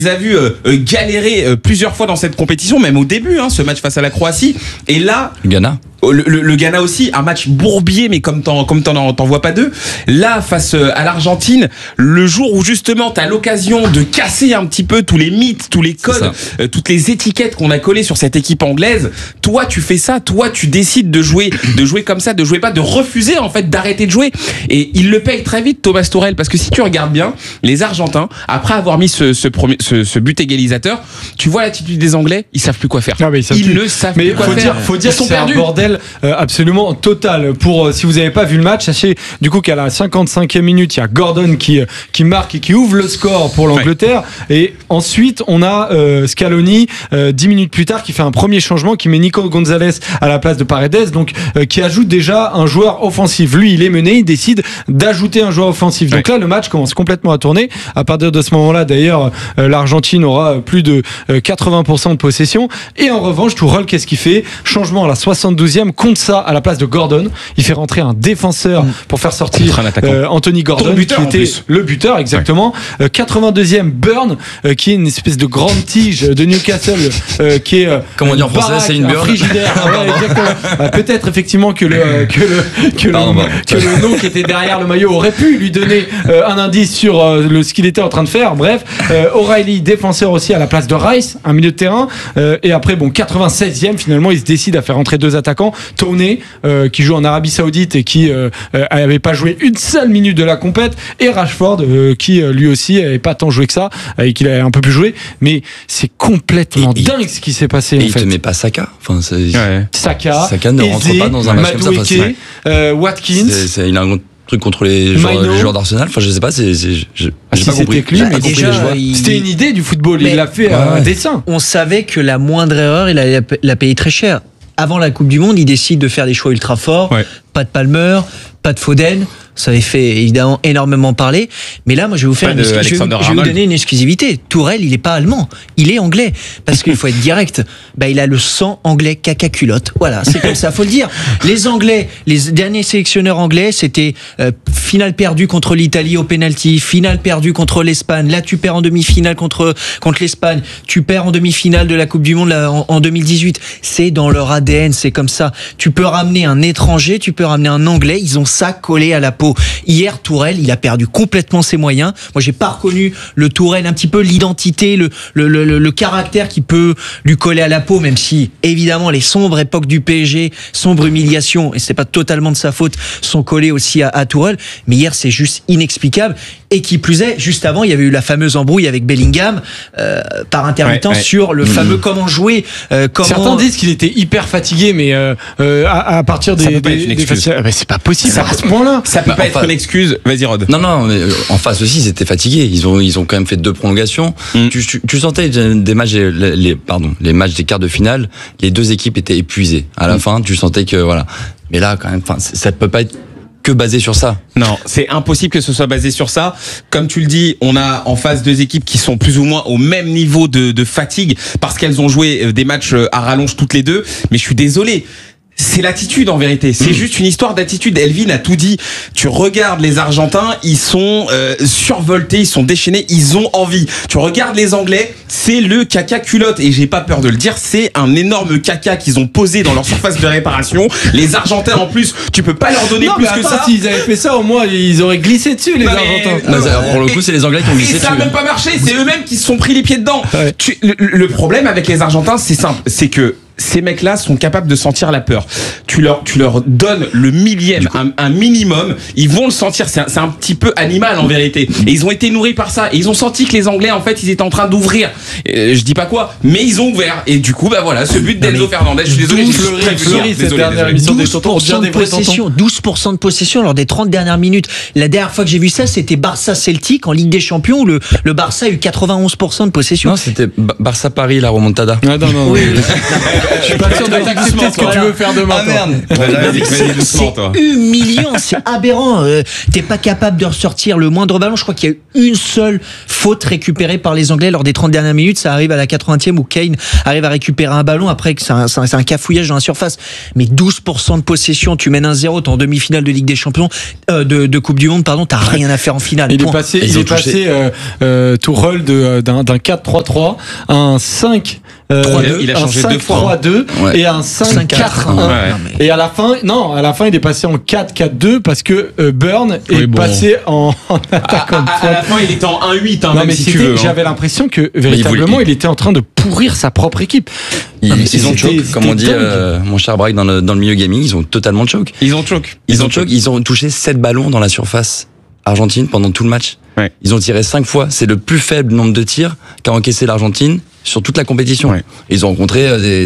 les a vus galérer plusieurs fois dans cette compétition, même au début, ce match face à la Croatie. Et là, Ghana. Le Ghana aussi, un match bourbier, mais comme t'en vois pas deux. Là, face à l'Argentine, le jour où justement t'as l'occasion de casser un petit peu tous les mythes, tous les codes, toutes les étiquettes qu'on a collées sur cette équipe anglaise, toi tu fais ça, toi tu décides de jouer comme ça, de jouer pas, de refuser en fait d'arrêter de jouer. Et il le paye très vite, Thomas Tuchel, parce que si tu regardes bien, les Argentins, après avoir mis ce but égalisateur, tu vois l'attitude des Anglais, ils savent plus quoi faire. Ils ne savent plus quoi faire. Faut dire qu'ils sont perdus. Bordel absolument total. Pour si vous n'avez pas vu le match, sachez du coup qu'à la 55e minute, il y a Gordon qui marque et qui ouvre le score pour l'Angleterre. Ouais. Et ensuite, on a Scaloni 10 minutes plus tard qui fait un premier changement, qui met Nico Gonzalez à la place de Paredes, donc qui ajoute déjà un joueur offensif. Lui, il est mené, il décide d'ajouter un joueur offensif. Donc là, le match commence complètement à tourner. À partir de ce moment-là, d'ailleurs, l'Argentine aura plus de 80% de possession. Et en revanche, Tuchel, qu'est-ce qu'il fait? Changement à la 72e. Compte ça à la place de Gordon. Il fait rentrer un défenseur pour faire sortir Anthony Gordon, qui était le buteur, exactement. 82e, Burn, qui est une espèce de grande tige de Newcastle, qui est comment on dit en français, c'est une Burn. Peut-être effectivement que le nom qui était derrière le maillot aurait pu lui donner un indice sur ce qu'il était en train de faire. Bref, O'Reilly, défenseur aussi à la place de Rice, un milieu de terrain. Et après, 96e, finalement, il se décide à faire rentrer deux attaquants. Tony, qui joue en Arabie Saoudite et qui avait pas joué une seule minute de la compète, et Rashford, qui lui aussi avait pas tant joué que ça et qu'il a un peu plus joué, mais c'est complètement dingue ce qui s'est passé. Et il te met pas Saka. Enfin, Saka ne rentre pas dans un match comme ça facilement. Watkins. Il a un truc contre les joueurs d'Arsenal. Enfin, je sais pas, j'ai pas compris. C'était une idée du football. Il l'a fait à dessein. On savait que la moindre erreur, il l'a payé très cher. Avant la Coupe du Monde, il décide de faire des choix ultra forts. Ouais. Pas de Palmer, pas de Foden. Ça avait fait évidemment énormément parler. Mais là, moi, je vais vous donner une exclusivité. Tourelle, il est pas allemand, il est anglais. Parce qu'il faut être direct. Il a le sang anglais caca culotte. Voilà, c'est comme ça, faut le dire. Les Anglais, les derniers sélectionneurs anglais, c'était finale perdue contre l'Italie au penalty, finale perdue contre l'Espagne. Là, tu perds en demi-finale contre l'Espagne. Tu perds en demi-finale de la Coupe du Monde là, en 2018. C'est dans leur ADN, c'est comme ça. Tu peux ramener un étranger, tu peux ramener un Anglais. Ils ont ça collé à la peau. Hier, Tourelle, il a perdu complètement ses moyens. Moi, j'ai pas reconnu le Tourelle, un petit peu l'identité, le caractère qui peut lui coller à la peau, même si, évidemment, les sombres époques du PSG, sombre humiliation, et c'est pas totalement de sa faute, sont collées aussi à Tourelle. Mais hier, c'est juste inexplicable. Et qui plus est, juste avant, il y avait eu la fameuse embrouille avec Bellingham, par intermittence sur le fameux comment jouer. Certains disent qu'il était hyper fatigué, mais à partir des c'est pas possible à ce point-là. Ça peut pas être une excuse. Vas-y, Rod. Non, mais en face aussi, ils étaient fatigués. Ils ont quand même fait 2 prolongations. Tu sentais des matchs, les matchs des quarts de finale, les deux équipes étaient épuisées. À la fin, tu sentais que voilà. Mais là, quand même, ça peut pas être que basé sur ça. Non, c'est impossible que ce soit basé sur ça. Comme tu le dis, on a en face deux équipes qui sont plus ou moins au même niveau de fatigue parce qu'elles ont joué des matchs à rallonge toutes les deux. Mais je suis désolé. C'est l'attitude en vérité, c'est juste une histoire d'attitude. Elvin a tout dit. Tu regardes les Argentins, ils sont survoltés, ils sont déchaînés, ils ont envie. Tu regardes les Anglais, c'est le caca culotte et j'ai pas peur de le dire, c'est un énorme caca qu'ils ont posé dans leur surface de réparation. Les Argentins en plus, tu peux pas leur donner plus que ça. S'ils avaient fait ça, au moins ils auraient glissé dessus les Argentins. Pour le coup, c'est les Anglais qui ont glissé dessus. Ça a même pas marché, c'est eux-mêmes qui se sont pris les pieds dedans. Ouais. Le problème avec les Argentins, c'est simple, c'est que ces mecs-là sont capables de sentir la peur. Tu leur donnes le millième, un minimum, ils vont le sentir. C'est un petit peu animal en vérité. Et ils ont été nourris par ça. Et ils ont senti que les Anglais, en fait, ils étaient en train d'ouvrir. Je dis pas quoi, mais ils ont ouvert. Et du coup, voilà, ce but d'Enzo Fernandez. Je suis désolé, cette dernière émission des tontons. 12% de possession lors des 30 dernières minutes. La dernière fois que j'ai vu ça, c'était Barça-Celtic en Ligue des Champions où le Barça a eu 91% de possession. Non, c'était Barça-Paris, la remontada. Non. Oui. Je suis pas sûr d'accepter ce que tu veux faire demain. Ah merde. Vas-y doucement, toi. C'est humiliant, c'est aberrant. T'es pas capable de ressortir le moindre ballon. Je crois qu'il y a eu une seule faute récupérée par les Anglais lors des 30 dernières minutes. Ça arrive à la 80e où Kane arrive à récupérer un ballon après que c'est un cafouillage dans la surface. Mais 12% de possession, tu mènes 1-0, t'es en demi-finale de Ligue des Champions, de Coupe du Monde, pardon, t'as rien à faire en finale. Il est passé Tuchel d'un 4-3-3 à un 5. Il a changé 2 fois. 3-2 et un 5-4-1. Et à la fin, il est passé en 4-4-2 parce que Burn est passé en attaquant. À la fin, il était en 1-8, non, même mais si tu veux. j'avais l'impression que véritablement, il était en train de pourrir sa propre équipe. Ils ont choke, comme on dit, mon cher Braque, dans le milieu gaming, ils ont totalement choke. Ils ont choke. Ils ont touché 7 ballons dans la surface argentine pendant tout le match. Ouais. Ils ont tiré 5 fois. C'est le plus faible nombre de tirs qu'a encaissé l'Argentine sur toute la compétition. Ouais. Ils ont rencontré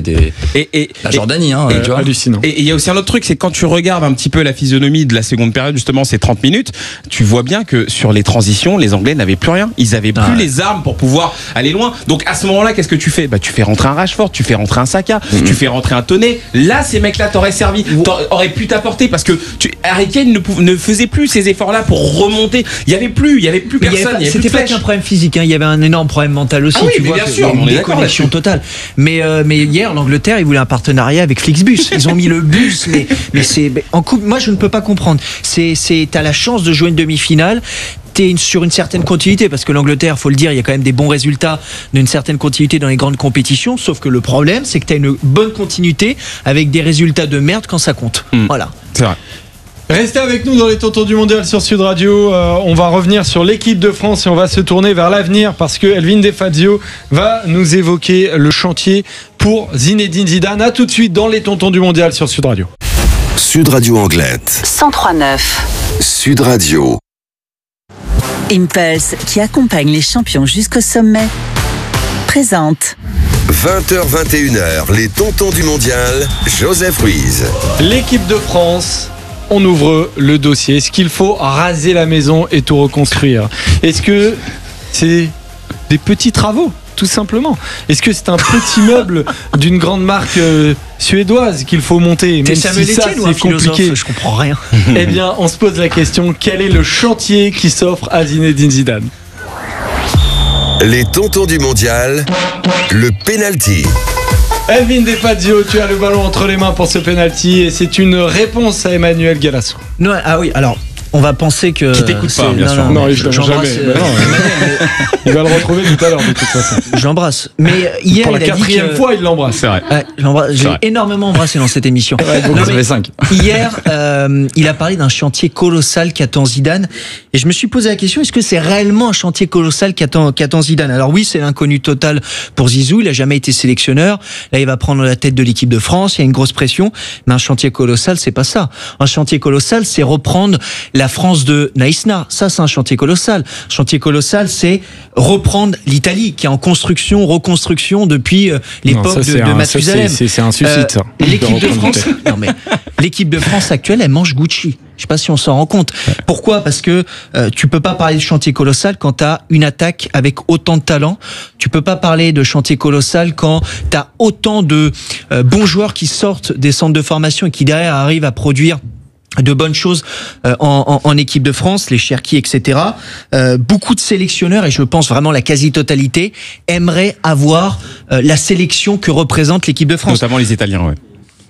la Jordanie, tu vois. Hallucinant. Et il y a aussi un autre truc, c'est quand tu regardes un petit peu la physionomie de la seconde période, justement, ces 30 minutes, tu vois bien que sur les transitions, les Anglais n'avaient plus rien. Ils avaient plus les armes pour pouvoir aller loin. Donc à ce moment-là, qu'est-ce que tu fais? Tu fais rentrer un Rashford, tu fais rentrer un Saka, tu fais rentrer un Toné. Là, ces mecs-là t'auraient servi, auraient pu t'apporter parce que Harry Kane ne faisait plus ces efforts-là pour remonter. Il y avait plus personne. C'était pas qu'un problème physique, il y avait un énorme problème mental aussi. Ah oui, tu vois, bien sûr, une déconnexion totale. Mais hier, l'Angleterre, ils voulaient un partenariat avec Flixbus. Ils ont mis le bus, mais c'est en coupe. Moi, je ne peux pas comprendre. T'as la chance de jouer une demi-finale. T'es sur une certaine continuité parce que l'Angleterre, faut le dire, il y a quand même des bons résultats d'une certaine continuité dans les grandes compétitions. Sauf que le problème, c'est que t'as une bonne continuité avec des résultats de merde quand ça compte. Voilà. C'est vrai. Restez avec nous dans les Tontons du Mondial sur Sud Radio. On va revenir sur l'équipe de France et on va se tourner vers l'avenir parce que Elvin Defazio va nous évoquer le chantier pour Zinedine Zidane. À tout de suite dans les Tontons du Mondial sur Sud Radio. Sud Radio Anglette. 103.9. Sud Radio. Impulse, qui accompagne les champions jusqu'au sommet, présente 20h-21h, les Tontons du Mondial, Joseph Ruiz. L'équipe de France. On ouvre le dossier. Est-ce qu'il faut raser la maison et tout reconstruire? Est-ce que c'est des petits travaux, tout simplement? Est-ce que c'est un petit meuble d'une grande marque suédoise qu'il faut monter? Même si ça, c'est compliqué. Je comprends rien. Eh bien, on se pose la question, quel est le chantier qui s'offre à Zinedine Zidane? Les Tontons du Mondial, le penalty. Elvin Defazio, tu as le ballon entre les mains pour ce penalty et c'est une réponse à Emmanuel Galasso. Non, ah oui, alors on va penser que. Qui t'écoute pas, bien sûr. Non, je jamais. Il va le retrouver tout à l'heure, de toute façon. Je l'embrasse. Mais hier, pour la quatrième fois, il l'embrasse. C'est vrai. J'ai énormément embrassé dans cette émission. Ça fait 5. Hier, il a parlé d'un chantier colossal qu'attend Zidane. Et je me suis posé la question, est-ce que c'est réellement un chantier colossal qu'attend Zidane? Alors oui, c'est l'inconnu total pour Zizou. Il a jamais été sélectionneur. Là, il va prendre la tête de l'équipe de France. Il y a une grosse pression. Mais un chantier colossal, c'est pas ça. Un chantier colossal, c'est reprendre la France de Naïsna. Ça, c'est un chantier colossal. Un chantier colossal, c'est reprendre l'Italie, qui est en construction, reconstruction depuis l'époque de Mathusalem. C'est un suicide, ça. L'équipe de France, l'équipe de France actuelle, elle mange Gucci. Je sais pas si on s'en rend compte. Pourquoi? Parce que tu peux pas parler de chantier colossal quand t'as une attaque avec autant de talent. Tu peux pas parler de chantier colossal quand t'as autant de bons joueurs qui sortent des centres de formation et qui derrière arrivent à produire de bonnes choses en équipe de France, les Cherki, etc. Beaucoup de sélectionneurs, et je pense vraiment la quasi-totalité, aimeraient avoir la sélection que représente l'équipe de France. Notamment les Italiens, ouais.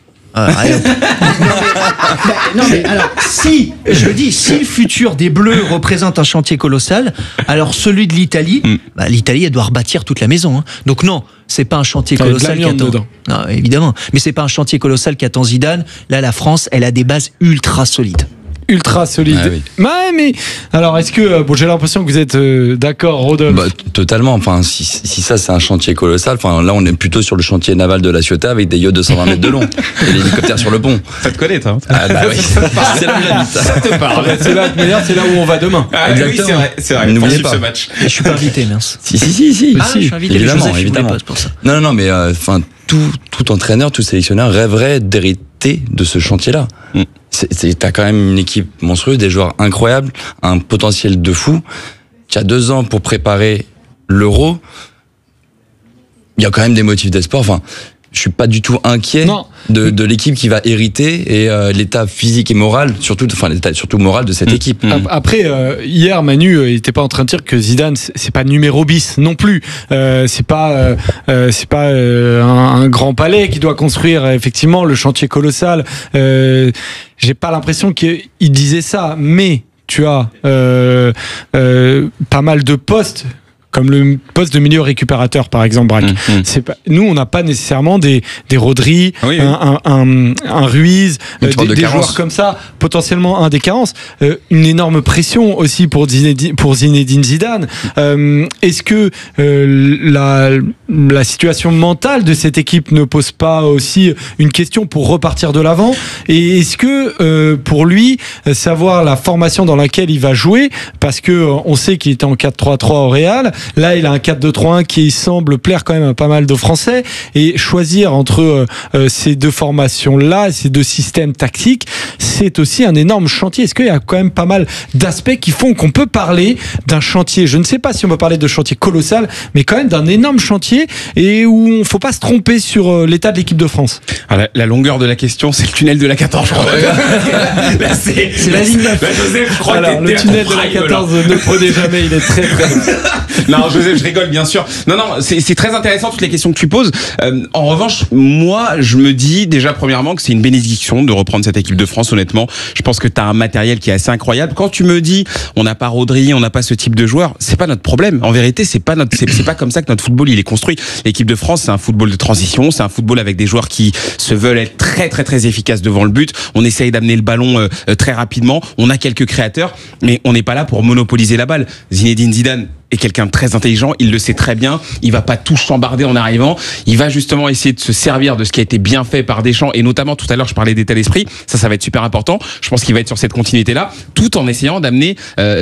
Non mais alors si le futur des Bleus représente un chantier colossal, alors celui de l'Italie, l'Italie elle doit rebâtir toute la maison. Donc non, c'est pas un chantier colossal qui attend. Non, évidemment, mais c'est pas un chantier colossal qui attend Zidane. Là, la France, elle a des bases ultra solides. Ultra solide. Ah, oui. Mais alors est-ce que j'ai l'impression que vous êtes d'accord, Rodolphe? Totalement. Enfin, si ça c'est un chantier colossal, enfin là on est plutôt sur le chantier naval de la Ciotat avec des yachts de 120 mètres de long et l'hélicoptère sur le pont. Ça te connaît, toi? Ah bah oui. C'est là où j'habite. Ça te parle. C'est là où on va demain. Ah, exactement. Oui, c'est vrai. N'oubliez pas ce match. Je suis pas invité, mince. Si. Je suis invité. Évidemment. Pour ça. Non, mais enfin tout entraîneur, tout sélectionneur rêverait d'hériter de ce chantier-là. T'as quand même une équipe monstrueuse, des joueurs incroyables, un potentiel de fou. Tu as 2 ans pour préparer l'Euro. Il y a quand même des motifs d'espoir. Enfin, je suis pas du tout inquiet de l'équipe qui va hériter et l'état physique et moral, surtout moral de cette équipe. Après, hier, Manu, il était pas en train de dire que Zidane, c'est pas numéro bis non plus. C'est pas un grand palais qui doit construire effectivement le chantier colossal. J'ai pas l'impression qu'il disait ça, mais tu as pas mal de postes, comme le poste de milieu récupérateur, par exemple, Braque. Nous, on n'a pas nécessairement des Rodri, un Ruiz, des joueurs comme ça, potentiellement un des carences. Une énorme pression aussi pour Zinedine Zidane. Est-ce que la situation mentale de cette équipe ne pose pas aussi une question pour repartir de l'avant? Et est-ce que pour lui, savoir la formation dans laquelle il va jouer, parce que on sait qu'il était en 4-3-3 au Real, là il a un 4-2-3-1 qui semble plaire quand même à pas mal de Français, et choisir entre ces deux formations-là, ces deux systèmes tactiques, c'est aussi un énorme chantier. Est-ce qu'il y a quand même pas mal d'aspects qui font qu'on peut parler d'un chantier, je ne sais pas si on peut parler de chantier colossal, mais quand même d'un énorme chantier, et où il ne faut pas se tromper sur l'état de l'équipe de France? La longueur de la question, c'est le tunnel de la 14, je crois. Là, c'est la ligne 9. Joseph, je crois que le tunnel de la 14, ne le prenez jamais, il est très très long. Non, Joseph, je rigole, bien sûr. Non, c'est très intéressant toutes les questions que tu poses. En revanche, moi, je me dis déjà premièrement que c'est une bénédiction de reprendre cette équipe de France. Honnêtement, je pense que tu as un matériel qui est assez incroyable. Quand tu me dis, on n'a pas Rodri, on n'a pas ce type de joueur, c'est pas notre problème. En vérité, c'est pas comme ça que notre football il est construit. L'équipe de France, c'est un football de transition, c'est un football avec des joueurs qui se veulent être très très très efficaces devant le but. On essaye d'amener le ballon très rapidement. On a quelques créateurs, mais on n'est pas là pour monopoliser la balle. Zinedine Zidane est quelqu'un de très intelligent, il le sait très bien, il va pas tout chambarder en arrivant, il va justement essayer de se servir de ce qui a été bien fait par Deschamps, et notamment tout à l'heure je parlais d'état d'esprit, ça va être super important, je pense qu'il va être sur cette continuité-là, tout en essayant d'amener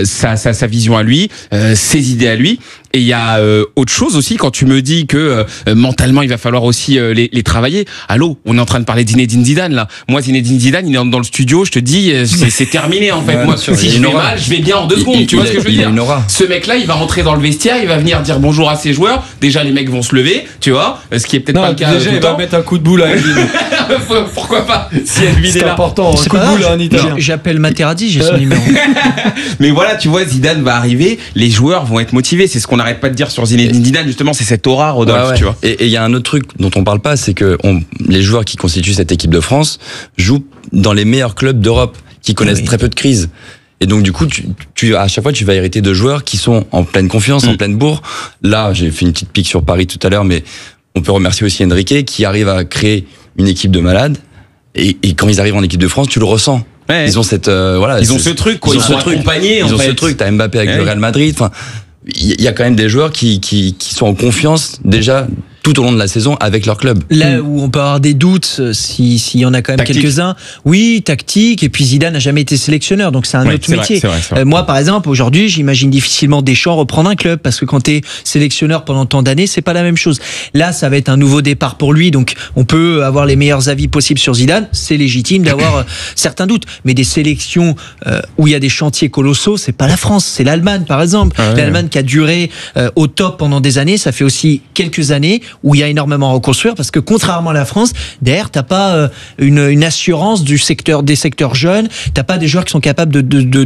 sa vision à lui, ses idées à lui. Et il y a autre chose aussi, quand tu me dis que mentalement il va falloir aussi les travailler. Allô, on est en train de parler de Zinedine Zidane là. Moi Zinedine Zidane, il est dans le studio, je te dis c'est terminé en fait. Moi si je vais mal, je vais bien en 2 secondes, tu vois ce que je veux dire. Ce mec là, il va rentrer dans le vestiaire, il va venir dire bonjour à ses joueurs. Déjà les mecs vont se lever, tu vois, ce qui est peut-être pas le cas. Déjà il va mettre un coup de boule à Edwin. Pourquoi pas, si Edwin est là. C'est important, un coup de boule à un Italien. J'appelle Materazzi, j'ai son numéro. Mais voilà, tu vois, Zidane va arriver, les joueurs vont être motivés, c'est ce qu'on n'arrête pas de dire sur Zinedine Zidane, justement, c'est cette aura, Rodolphe, tu vois. Et il y a un autre truc dont on parle pas, c'est que les joueurs qui constituent cette équipe de France jouent dans les meilleurs clubs d'Europe, qui connaissent très peu de crise. Et donc, du coup, à chaque fois, tu vas hériter de joueurs qui sont en pleine confiance, en pleine bourre. Là, j'ai fait une petite pique sur Paris tout à l'heure, mais on peut remercier aussi Enrique, qui arrive à créer une équipe de malades. Et quand ils arrivent en équipe de France, tu le ressens. Ouais. Ils ont cette, ils ont ce truc, quoi. Ils sont accompagnés, ils ont ce truc. T'as Mbappé avec le Real Madrid. Enfin, il y a quand même des joueurs qui sont en confiance déjà tout au long de la saison avec leur club. Là où on peut avoir des doutes, s'il y en a quand même tactique. Quelques-uns, oui, tactique, et puis Zidane n'a jamais été sélectionneur, donc c'est un autre métier. Vrai. Moi, par exemple, aujourd'hui, j'imagine difficilement Deschamps reprendre un club, parce que quand t'es sélectionneur pendant tant d'années, c'est pas la même chose. Là, ça va être un nouveau départ pour lui, donc on peut avoir les meilleurs avis possibles sur Zidane, c'est légitime d'avoir certains doutes, mais des sélections où il y a des chantiers colossaux, c'est pas la France, c'est l'Allemagne, par exemple. L'Allemagne qui a duré au top pendant des années, ça fait aussi quelques années où il y a énormément à reconstruire, parce que contrairement à la France, derrière t'as pas une assurance des secteurs jeunes, t'as pas des joueurs qui sont capables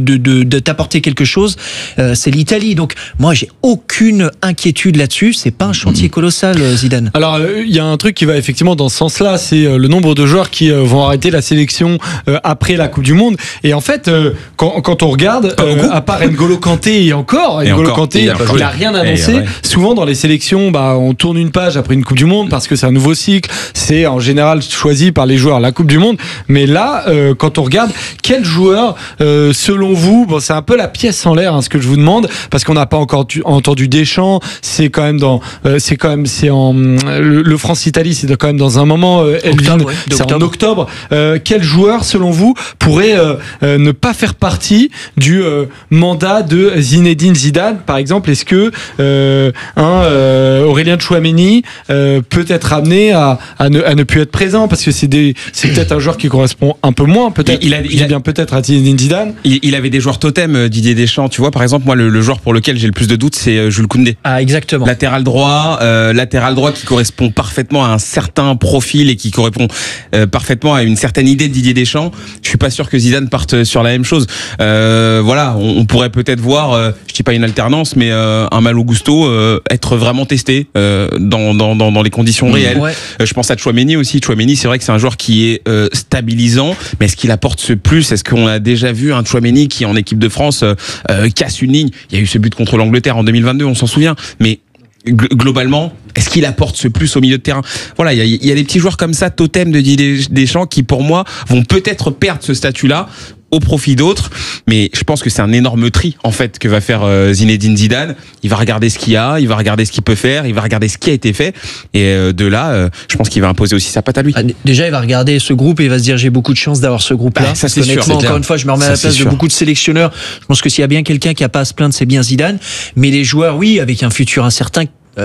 de t'apporter quelque chose. C'est l'Italie, donc moi j'ai aucune inquiétude là-dessus. C'est pas un chantier colossal, Zidane. Alors il y a un truc qui va effectivement dans ce sens-là, c'est le nombre de joueurs qui vont arrêter la sélection après la Coupe du Monde. Et en fait, quand on regarde, à part N'Golo Kanté et encore, N'Golo Kanté, il a rien annoncé. Souvent dans les sélections, on tourne une page après une Coupe du Monde parce que c'est un nouveau cycle, c'est en général choisi par les joueurs la Coupe du Monde, mais là quand on regarde quel joueur selon vous, c'est un peu la pièce en l'air ce que je vous demande, parce qu'on n'a pas encore entendu Deschamps, c'est quand même le France-Italie, c'est quand même dans un moment, c'est en octobre. Quel joueur selon vous pourrait ne pas faire partie du mandat de Zinedine Zidane, par exemple? Est-ce que Aurélien Tchouaméni, peut être amené à ne plus être présent parce que c'est peut-être un joueur qui correspond un peu moins, peut-être. Il a bien peut-être à Zinedine Zidane. Il avait des joueurs totems, Didier Deschamps. Tu vois, par exemple, moi, le joueur pour lequel j'ai le plus de doutes, c'est Jules Koundé. Ah, exactement. Latéral droit qui correspond parfaitement à un certain profil et qui correspond parfaitement à une certaine idée de Didier Deschamps. Je suis pas sûr que Zidane parte sur la même chose. Voilà, on pourrait peut-être voir, je dis pas une alternance, mais un Malo Gusto être vraiment testé dans les conditions réelles. Ouais. Je pense à Tchouaméni aussi. Tchouaméni, c'est vrai que c'est un joueur qui est stabilisant, mais est-ce qu'il apporte ce plus? Est-ce qu'on a déjà vu un Tchouaméni qui en équipe de France casse une ligne? Il y a eu ce but contre l'Angleterre en 2022, on s'en souvient, mais globalement, est-ce qu'il apporte ce plus au milieu de terrain? Voilà, il y a des petits joueurs comme ça, totem de Didier Deschamps, qui pour moi vont peut-être perdre ce statut-là au profit d'autres, mais je pense que c'est un énorme tri en fait que va faire Zinedine Zidane. Il va regarder ce qu'il y a, il va regarder ce qu'il peut faire, il va regarder ce qui a été fait, et de là, je pense qu'il va imposer aussi sa patte à lui. Déjà, il va regarder ce groupe et il va se dire j'ai beaucoup de chance d'avoir ce groupe-là. Ça c'est sûr. Encore une fois, je me remets à la place de beaucoup de sélectionneurs. Je pense que s'il y a bien quelqu'un qui a pas à se plaindre, c'est bien Zidane. Mais les joueurs, oui, avec un futur incertain.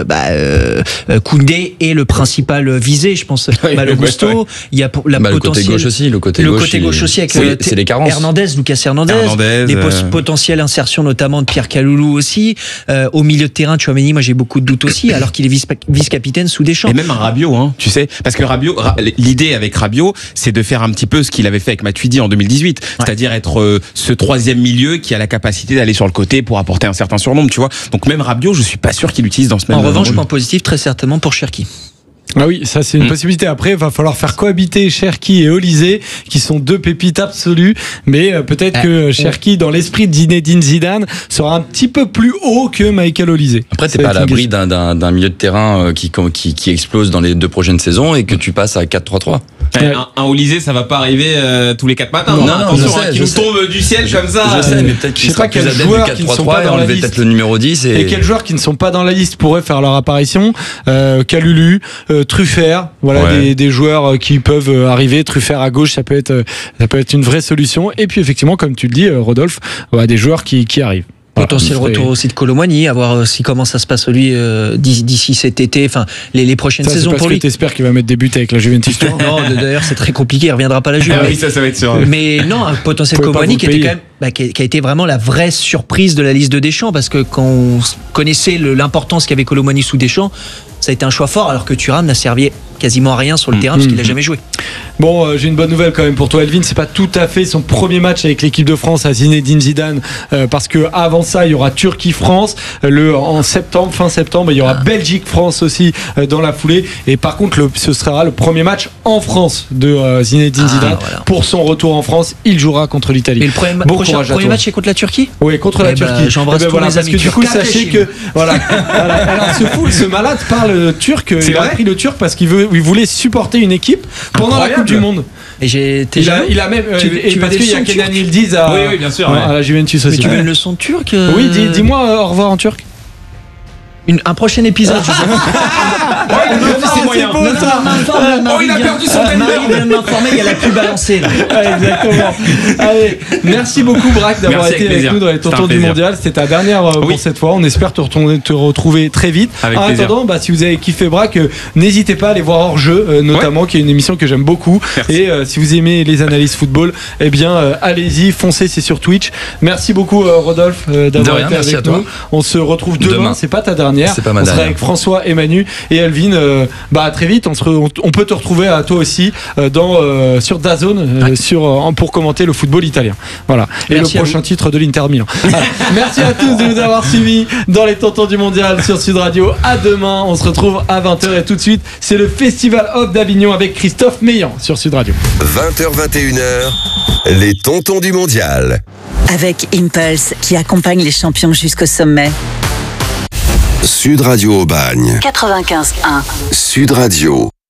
Koundé est le principal visé, je pense. Malo Gusto, il y a la le côté gauche aussi, le côté gauche aussi avec c'est les carences. Lucas Hernandez, des potentielles insertions notamment de Pierre Kaloulou aussi. Au milieu de terrain, Tchouaméni, moi j'ai beaucoup de doutes aussi, alors qu'il est vice-capitaine sous Deschamps. Et même un Rabiot, hein, tu sais, parce que Rabiot, l'idée avec Rabiot, c'est de faire un petit peu ce qu'il avait fait avec Matuidi en 2018, c'est-à-dire être ce troisième milieu qui a la capacité d'aller sur le côté pour apporter un certain surnombre, tu vois. Donc même Rabiot, je suis pas sûr qu'il l'utilise dans ce même. En revanche, point positif, très certainement pour Cherki. Ah oui, ça c'est une possibilité. Après, il va falloir faire cohabiter Cherki et Olysée, qui sont deux pépites absolues. Mais peut-être que Cherki, dans l'esprit de Zinedine Zidane, sera un petit peu plus haut que Michael Olysée. Après, t'es pas à l'abri d'un milieu de terrain qui explose dans les 2 prochaines saisons et que tu passes à 4-3-3. Un Olysée, ça va pas arriver tous les 4 matins. Non, attention, qui nous tombe du ciel comme ça. Je sais, mais peut-être qu'il sera plus adepte du 4-3-3 et enlever peut-être le numéro 10. Et quels joueurs qui ne sont pas dans la liste pourraient faire leur apparition? Kalulu, Truffert, voilà, des joueurs qui peuvent arriver. Truffert à gauche, ça peut être une vraie solution. Et puis effectivement, comme tu le dis, Rodolphe, des joueurs qui arrivent. Potentiel retour aussi de Kolo Muani, à voir si comment ça se passe lui d'ici cet été, enfin les prochaines saisons pour lui. Parce que t'espères qu'il va mettre des buts avec la Juventus. Non, d'ailleurs c'est très compliqué, il reviendra pas à la Juve. Oui, ça va être sûr. Mais non, un potentiel Kolo Muani qui était quand même qui a été vraiment la vraie surprise de la liste de Deschamps, parce que quand on connaissait l'importance qu'avait Kolo Muani sous Deschamps, ça a été un choix fort, alors que Thuram n'a servi quasiment à rien sur le terrain parce qu'il n'a jamais joué. Bon, j'ai une bonne nouvelle quand même pour toi, Elvin. C'est pas tout à fait son premier match avec l'équipe de France à Zinedine Zidane, parce que avant ça, il y aura Turquie-France fin septembre. Il y aura Belgique-France aussi dans la foulée. Et par contre, ce sera le premier match en France de Zinedine Zidane. Voilà. Pour son retour en France, il jouera contre l'Italie. Et le premier match est contre la Turquie. Oui, contre la Turquie. J'embrasse tous mes amis. Parce que du coup, sachez que alors ce malade parle turc. Il a appris le turc parce qu'il voulait supporter une équipe pendant la Coupe du Monde. Et il a même parce qu'il y a Kenan Yildiz à la Juventus aussi. Mais tu veux une leçon de turc? Oui, dis-moi au revoir en turc. Un prochain épisode. C'est moyen. Il a perdu son timing. Marie vient de m'informer, il y a la pub balancée. Exactement. Allez, merci beaucoup Braque d'avoir été avec nous dans les tontons du mondial. C'était ta dernière pour cette fois. On espère te retrouver très vite. En attendant, si vous avez kiffé Braque, n'hésitez pas à aller voir Hors Jeu, notamment, qui est une émission que j'aime beaucoup. Et si vous aimez les analyses football, eh bien allez-y, foncez, c'est sur Twitch. Merci beaucoup Rodolphe d'avoir été avec nous. On se retrouve demain. C'est pas ta dernière. C'est pas ma on dernière. sera avec François et Manu et Elvin. À très vite. On peut te retrouver à toi aussi sur DAZN pour commenter le football italien. Voilà. Et merci le prochain titre de l'Inter Milan. Merci à tous de nous avoir suivis dans les tontons du mondial sur Sud Radio. À demain. On se retrouve à 20h et tout de suite, c'est le Festival Off d'Avignon avec Christophe Meillan sur Sud Radio. 20h21h, les tontons du mondial. Avec Impulse qui accompagne les champions jusqu'au sommet. Sud Radio Aubagne. 95.1. Sud Radio.